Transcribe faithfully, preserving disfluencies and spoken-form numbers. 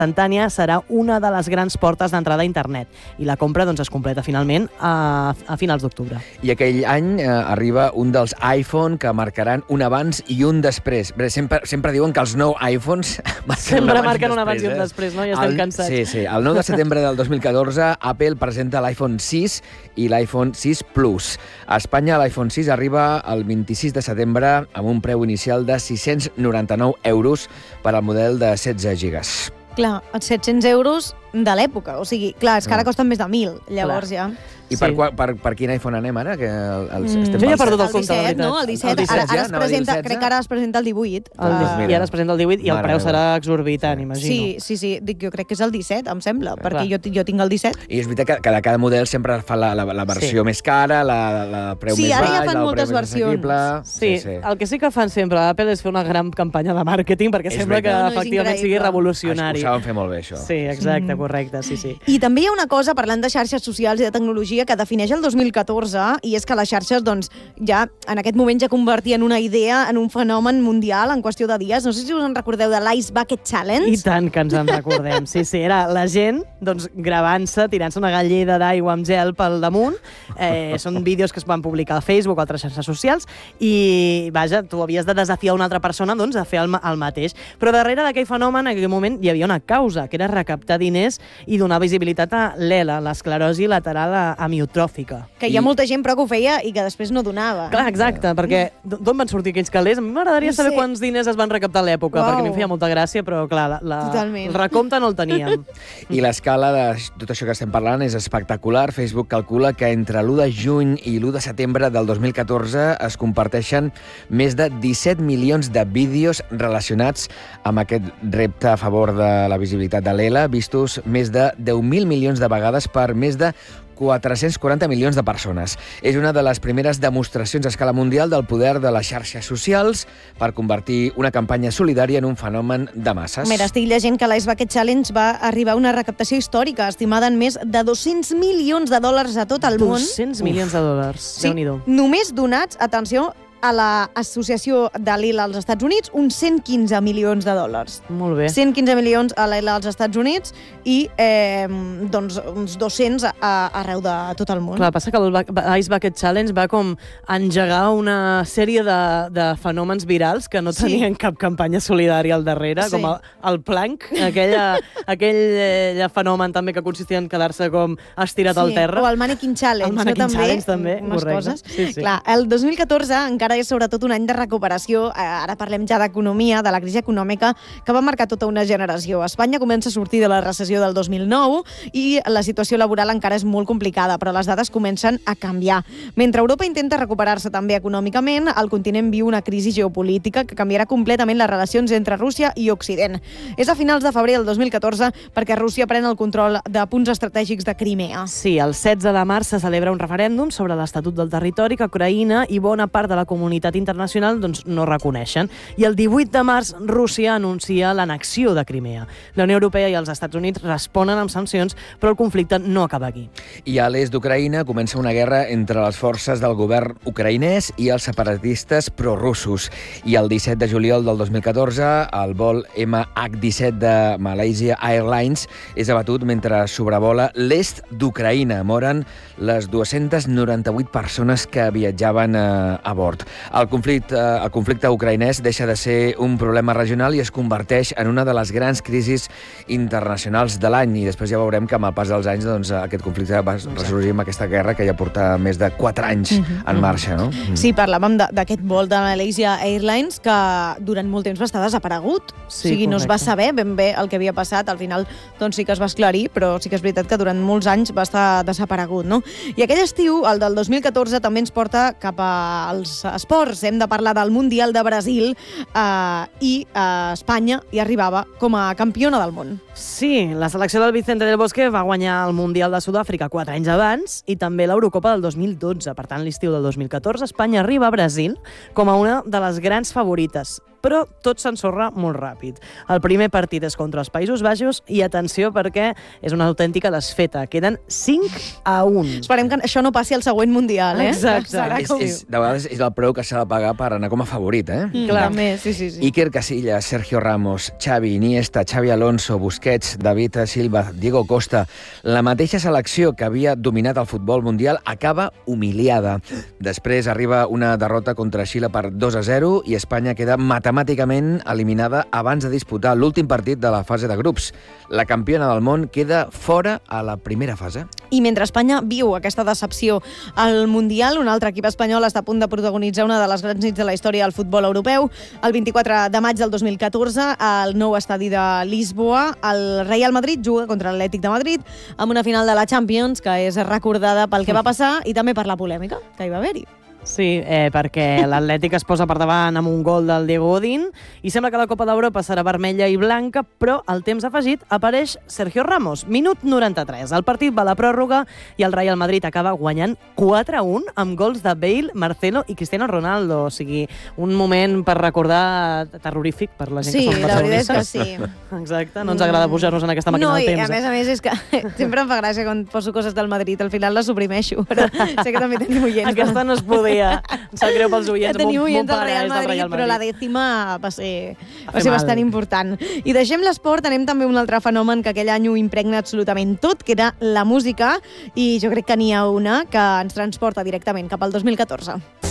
instantània serà una de les grans portes d'entrada a internet i la compra doncs, es completa finalment a, a finals d'octubre. I aquell any eh, arriba un dels iPhone que marcaran un abans i un després. Bé, sempre, sempre diuen que els nou iPhones marquen sempre un abans marquen i un abans i un eh? després, no? Ja estem el, cansats. Sí, sí. El nou de setembre del dos mil catorze, Apple presenta l'iPhone sis i l'iPhone sis Plus. A Espanya, l'iPhone sis arriba el vint-i-sis de setembre amb un preu inicial de sis-cents noranta-nou euros per al model de setze gigas. Clar, els set-cents euros de l'època. O sigui, clar, és que ara costen més de mil, llavors clar. ja... I per, sí. per, per quin iPhone anem ara? Que el, el, mm, jo ja he perdut el compte, el disset, no? El disset, el disset ara, ara es presenta, crec que ara es presenta el divuit. El, uh, I ara es presenta el divuit i el preu serà exorbitant, imagino. Sí, sí, sí, dic, jo crec que és el disset, em sembla, sí, perquè jo, jo tinc el disset. I és veritat que cada, cada model sempre fa la, la, la versió sí. més cara, la, la preu sí, més baix, ara ja fan el moltes preu més versions. Sí, sí, sí, el que sí que fan sempre a Apple és fer una gran campanya de màrqueting perquè és sembla veritat. que no, efectivament sigui revolucionari. Ho saben fer molt bé, això. Sí, exacte, correcte, sí, sí. I també hi ha una cosa, parlant de xarxes socials i de tecnologia, que defineix el dos mil catorze, i és que les xarxes, doncs, ja en aquest moment ja convertien una idea en un fenomen mundial en qüestió de dies. No sé si us en recordeu de l'Ice Bucket Challenge. I tant que ens en recordem. Sí, sí, era la gent doncs, gravant-se, tirant-se una galleda d'aigua amb gel pel damunt. Eh, són vídeos que es van publicar a Facebook o altres xarxes socials i, vaja, tu havies de desafiar una altra persona doncs, a fer el, el mateix. Però darrere d'aquell fenomen, en aquell moment, hi havia una causa, que era recaptar diners i donar visibilitat a l'E L A, l'esclerosi lateral amiotròfica. Que hi ha molta gent, però, que ho feia i que després no donava. Clar, exacte, perquè d'on van sortir aquells calés? A mi m'agradaria saber quants diners es van recaptar a l'època, wow. perquè a mi em feia molta gràcia, però clar, la, la, el recompte no el teníem. I l'escala de tot això que estem parlant és espectacular. Facebook calcula que entre l'u de juny i l'u de setembre del dos mil catorze es comparteixen més de disset milions de vídeos relacionats amb aquest repte a favor de la visibilitat de l'E L A, vistos més de deu mil milions de vegades per més de quatre-cents quaranta milions de persones. És una de les primeres demostracions a escala mundial del poder de les xarxes socials per convertir una campanya solidària en un fenomen de masses. Mira, estic llegint que l'Ice Bucket Challenge va arribar a una recaptació històrica estimada en més de dos-cents milions de dòlars a tot el món. dos-cents milions de dòlars, sí, Déu-n'hi-do. Només donats, atenció, a l'Associació de l'E L A als Estats Units, uns cent quinze milions de dòlars. Molt bé. cent quinze milions a l'E L A als Estats Units i eh, doncs, uns dos-cents a, arreu de tot el món. Clar, passa que el Ice Bucket Challenge va com engegar una sèrie de, de fenòmens virals que no tenien sí. cap campanya solidària al darrere, sí. com el, el plank, aquella, aquell eh, fenomen també que consistia en quedar-se com estirat sí. al terra. O el Mannequin Challenge. El Mannequin no? Challenge també, unes correcte. Coses. Sí, sí. Clar, el dos mil catorze encara és sobretot un any de recuperació. Ara parlem ja d'economia, de la crisi econòmica que va marcar tota una generació. Espanya comença a sortir de la recessió del dos mil nou i la situació laboral encara és molt complicada, però les dades comencen a canviar. Mentre Europa intenta recuperar-se també econòmicament, el continent viu una crisi geopolítica que canviarà completament les relacions entre Rússia i Occident. És a finals de febrer del dos mil catorze perquè Rússia pren el control de punts estratègics de Crimea. Sí, el setze de març se celebra un referèndum sobre l'Estatut del Territori que Ucraïna i bona part de la comunitat internacional doncs, no reconeixen. I el divuit de març Rússia anuncia l'annexió de Crimea. La Unió Europea i els Estats Units responen amb sancions, però el conflicte no acaba aquí. I a l'est d'Ucraïna comença una guerra entre les forces del govern ucraïnès i els separatistes prorussos. I el disset de juliol del dos mil catorze, el vol M H disset de Malaysia Airlines és abatut mentre sobrevola l'est d'Ucraïna. Moren les dues-centes noranta-vuit persones que viatjaven a, a bord. El conflicte, el conflicte ucraïnès deixa de ser un problema regional i es converteix en una de les grans crisis internacionals de l'any. I després ja veurem que amb el pas dels anys doncs, aquest conflicte va ressorgir amb aquesta guerra que ja porta més de quatre anys uh-huh. en marxa. No? Uh-huh. Sí, parlàvem d'aquest vol de Malaysia Airlines que durant molt temps va estar desaparegut. Sí, o sigui, correcte. No es va saber ben bé el que havia passat. Al final doncs, sí que es va esclarir, però sí que és veritat que durant molts anys va estar desaparegut. No? I aquell estiu, el del dos mil catorze, també ens porta cap als esports. Hem de parlar del Mundial de Brasil eh, i eh, Espanya hi arribava com a campiona del món. Sí, la selecció del Vicente del Bosque va guanyar el Mundial de Sud-àfrica quatre anys abans i també l'Eurocopa del dos mil dotze. Per tant, l'estiu del dos mil catorze, Espanya arriba a Brasil com a una de les grans favorites. però tot s'ensorra molt ràpid. El primer partit és contra els Països Baixos i atenció perquè és una autèntica desfeta. Queden cinc a un. Esperem que això no passi al següent Mundial, eh? Exacte. És, és, de vegades és el preu que s'ha de pagar per anar com a favorit, eh? Mm, Clar. també, sí, sí, sí. Iker Casillas, Sergio Ramos, Xavi, Iniesta, Xavi Alonso, Busquets, David Silva, Diego Costa. La mateixa selecció que havia dominat el futbol mundial acaba humiliada. Després arriba una derrota contra Xile per dos a zero i Espanya queda matemàticament eliminada abans de disputar l'últim partit de la fase de grups. La campiona del món queda fora a la primera fase. I mentre Espanya viu aquesta decepció al Mundial, un altre equip espanyol està a punt de protagonitzar una de les grans nits de la història del futbol europeu. El vint-i-quatre de maig del dos mil catorze, al nou estadi de Lisboa, el Real Madrid juga contra l'Atlètic de Madrid amb una final de la Champions que és recordada pel que va passar i també per la polèmica que hi va haver-hi. Sí, eh, perquè l'Atlètic es posa per davant amb un gol del Diego Godín i sembla que la Copa d'Europa serà vermella i blanca, però al temps afegit apareix Sergio Ramos. Minut noranta-tres. El partit va a la pròrroga i el Real Madrid acaba guanyant quatre a un amb gols de Bale, Marcelo i Cristiano Ronaldo. O sigui, un moment per recordar terrorífic per la gent Sí, que som la veritat és que barcelonistes. sí. Exacte, no ens agrada pujar-nos en aquesta màquina No, del i temps. a més a més és que sempre em fa gràcia quan poso coses del Madrid, al final les suprimeixo, però sé que també tenim oients. Aquesta no es podia. Em sap greu pels oients. Ja tenim Mon- oients mon del pare Real és del Madrid, Real però la Madrid. dècima va ser, Va va fer ser mal. bastant important. I deixem l'esport, anem també a un altre fenomen que aquell any ho impregna absolutament tot, que era la música, i jo crec que n'hi ha una que ens transporta directament cap al dos mil catorze.